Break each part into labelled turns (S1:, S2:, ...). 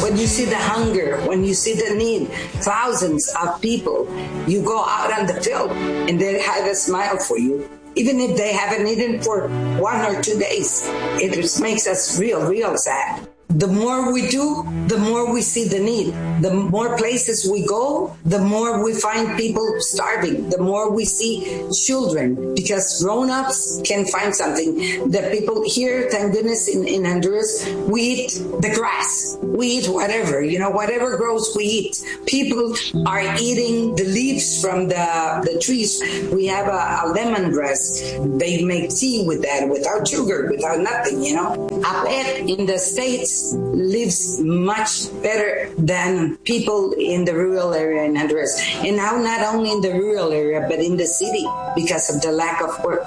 S1: when you see the hunger, when you see the need, thousands of people, you go out on the field and they have a smile for you. Even if they haven't eaten for 1 or 2 days, it just makes us real sad. The more we do, the more we see the need. The more places we go, the more we find people starving. The more we see children, because grown-ups can find something. The people here, thank goodness, in Honduras, we eat the grass. We eat whatever, whatever grows, we eat. People are eating the leaves from the trees. We have a lemongrass. They make tea with that, without sugar, without nothing, A pet in the States lives much better than people in the rural area in Honduras. And now not only in the rural area, but in the city because of the lack of work.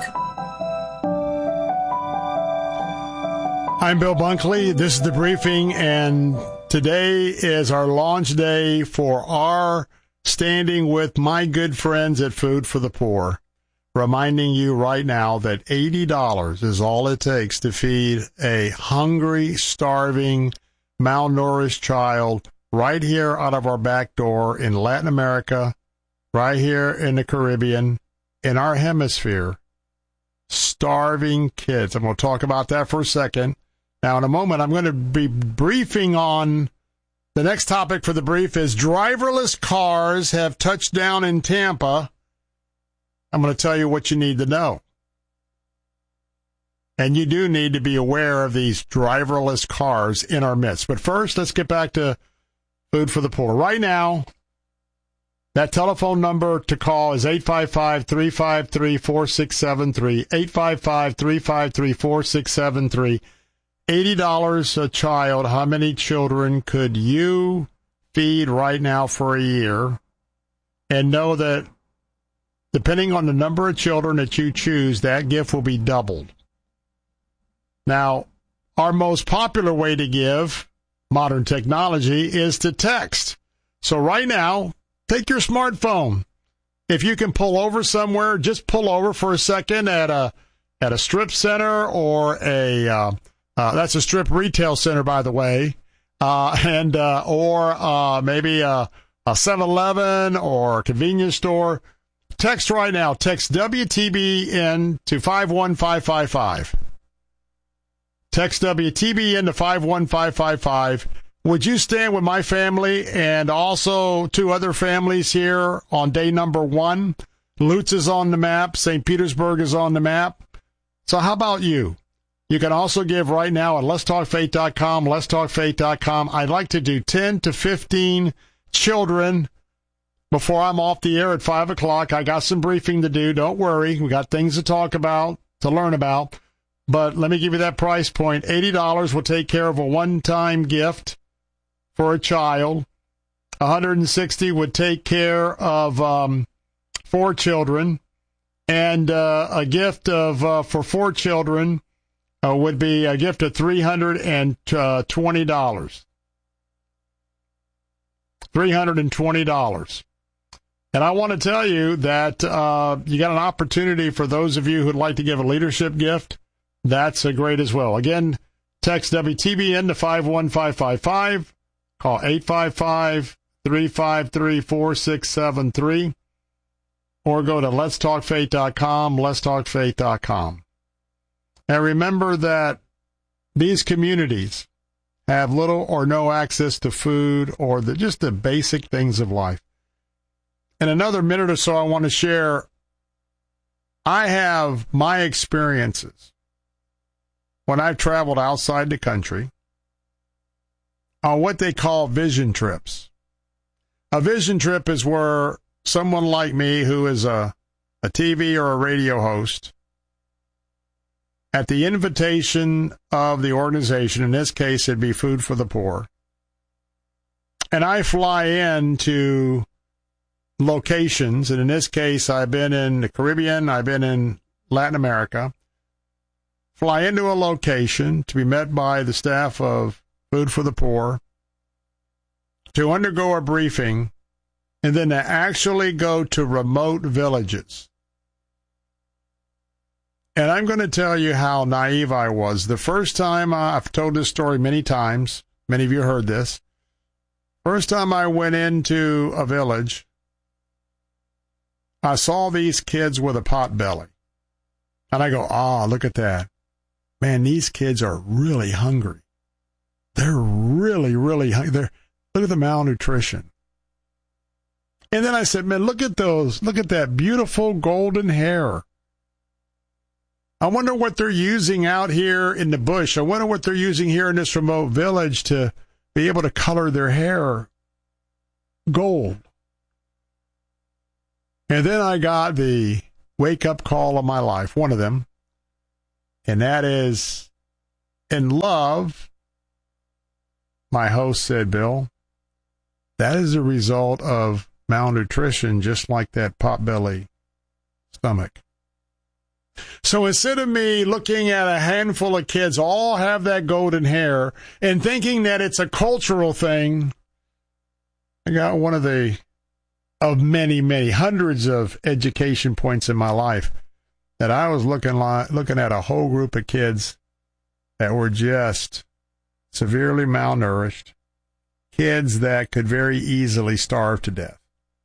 S2: I'm Bill Bunkley. This is The Briefing, and today is our launch day for our Standing with my good friends at Food for the Poor. Reminding you right now that $80 is all it takes to feed a hungry, starving, malnourished child right here out of our back door in Latin America, right here in the Caribbean, in our hemisphere. Starving kids. I'm going to talk about that for a second. Now, in a moment, I'm going to be briefing on the next topic for the brief is driverless cars have touched down in Tampa. I'm going to tell you what you need to know. And you do need to be aware of these driverless cars in our midst. But first, let's get back to Food for the Poor. Right now, that telephone number to call is 855-353-4673, 855-353-4673. $80 a child. How many children could you feed right now for a year? And know that depending on the number of children that you choose, that gift will be doubled. Now, our most popular way to give, modern technology, is to text. So right now, take your smartphone. If you can pull over somewhere, just pull over for a second at a strip center or that's a strip retail center, by the way, or maybe a 7-Eleven or a convenience store. Text right now. Text WTBN to 51555. Text WTBN to 51555. Would you stand with my family and also 2 other families here on day number 1? Lutz is on the map. St. Petersburg is on the map. So how about you? You can also give right now at letstalkfaith.com, letstalkfaith.com. I'd like to do 10 to 15 children before I'm off the air at 5 o'clock. I got some briefing to do. Don't worry. We got things to talk about, to learn about. But let me give you that price point. $80 will take care of a one-time gift for a child. $160 would take care of 4 children. And a gift of for 4 children would be a gift of $320. $320. And I want to tell you that you got an opportunity for those of you who'd like to give a leadership gift. That's great as well. Again, text WTBN to 51555. Call 855-353-4673. Or go to letstalkfaith.com, letstalkfaith.com. And remember that these communities have little or no access to food or just the basic things of life. In another minute or so, I want to share, I have my experiences when I've traveled outside the country on what they call vision trips. A vision trip is where someone like me, who is a TV or a radio host, at the invitation of the organization, in this case it'd be Food for the Poor, and I fly into locations, and in this case I've been in the Caribbean, I've been in Latin America, fly into a location to be met by the staff of Food for the Poor, to undergo a briefing, and then to actually go to remote villages. And I'm going to tell you how naive I was. The first time, I've told this story many times, many of you heard this, First time I went into a village, I saw these kids with a pot belly. And I go, look at that. Man, these kids are really hungry. They're really, really hungry. Look at the malnutrition. And then I said, man, look at those. Look at that beautiful golden hair. I wonder what they're using out here in the bush. I wonder what they're using here in this remote village to be able to color their hair gold. And then I got the wake-up call of my life, one of them, and that is, in love, my host said, Bill, that is a result of malnutrition, just like that potbelly stomach. So instead of me looking at a handful of kids all have that golden hair and thinking that it's a cultural thing, I got one of many, many hundreds of education points in my life that I was looking at a whole group of kids that were just severely malnourished, kids that could very easily starve to death.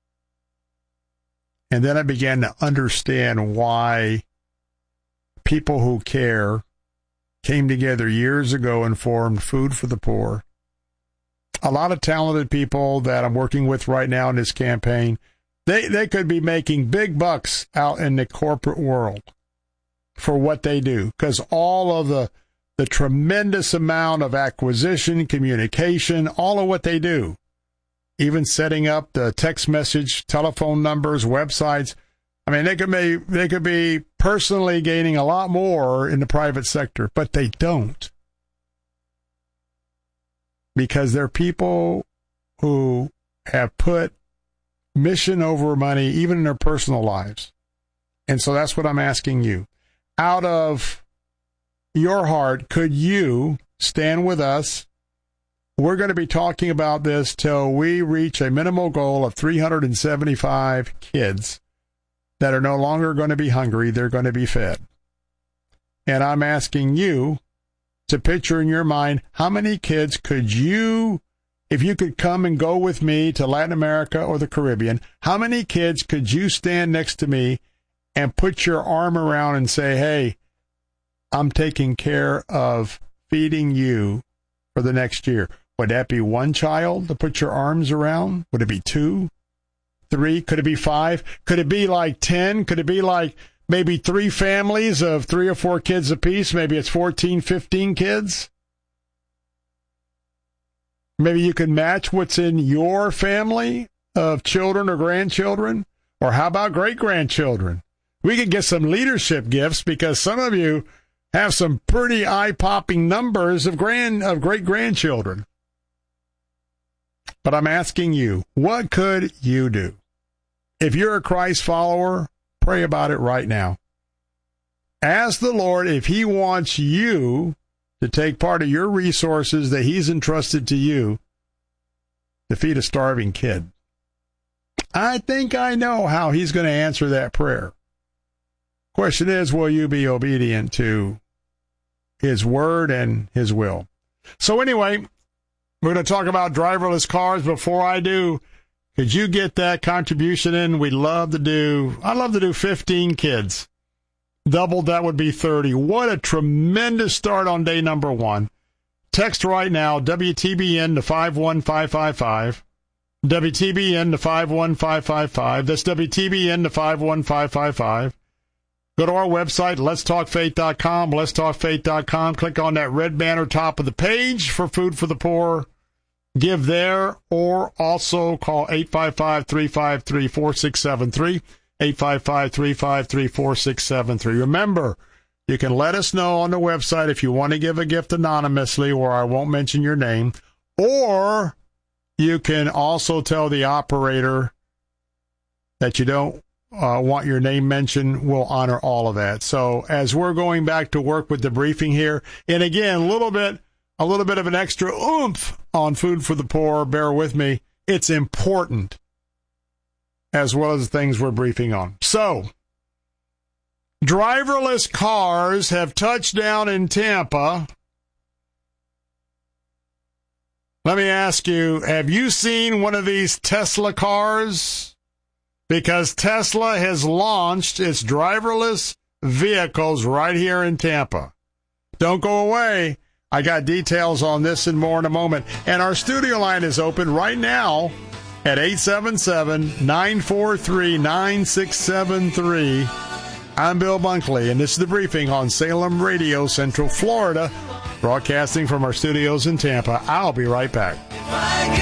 S2: And then I began to understand why people who care came together years ago and formed Food for the Poor. A lot of talented people that I'm working with right now in this campaign, they could be making big bucks out in the corporate world for what they do, because all of the tremendous amount of acquisition, communication, all of what they do, even setting up the text message, telephone numbers, websites. I mean, they could be personally gaining a lot more in the private sector, but they don't. Because they're people who have put mission over money, even in their personal lives. And so that's what I'm asking you. Out of your heart, could you stand with us? We're going to be talking about this till we reach a minimal goal of 375 kids that are no longer going to be hungry. They're going to be fed. And I'm asking you to picture in your mind, how many kids could you, if you could come and go with me to Latin America or the Caribbean, how many kids could you stand next to me and put your arm around and say, hey, I'm taking care of feeding you for the next year? Would that be one child to put your arms around? Would it be 2, 3? Could it be 5? Could it be like 10? Could it be like maybe 3 families of 3 or 4 kids apiece? Maybe it's 14, 15 kids. Maybe you can match what's in your family of children or grandchildren. Or how about great-grandchildren? We could get some leadership gifts because some of you have some pretty eye-popping numbers of great-grandchildren. But I'm asking you, what could you do? If you're a Christ follower, pray about it right now. Ask the Lord if he wants you to take part of your resources that he's entrusted to you to feed a starving kid. I think I know how he's going to answer that prayer. Question is, will you be obedient to his word and his will? So anyway, we're going to talk about driverless cars. Before I do, could you get that contribution in? I'd love to do 15 kids. Doubled, that would be 30. What a tremendous start on day number 1. Text right now, WTBN to 51555. WTBN to 51555. That's WTBN to 51555. Go to our website, letstalkfaith.com, letstalkfaith.com. Click on that red banner top of the page for Food for the Poor. Give there, or also call 855-353-4673, 855-353-4673. Remember, you can let us know on the website if you want to give a gift anonymously, where I won't mention your name, or you can also tell the operator that you don't want your name mentioned. We'll honor all of that. So as we're going back to work with the briefing here, and again, a little bit of an extra oomph on Food for the Poor, bear with me. It's important, as well as the things we're briefing on. So, driverless cars have touched down in Tampa. Let me ask you, have you seen one of these Tesla cars? Because Tesla has launched its driverless vehicles right here in Tampa. Don't go away. I got details on this and more in a moment. And our studio line is open right now at 877-943-9673. I'm Bill Bunkley, and this is The Briefing on Salem Radio, Central Florida, broadcasting from our studios in Tampa. I'll be right back.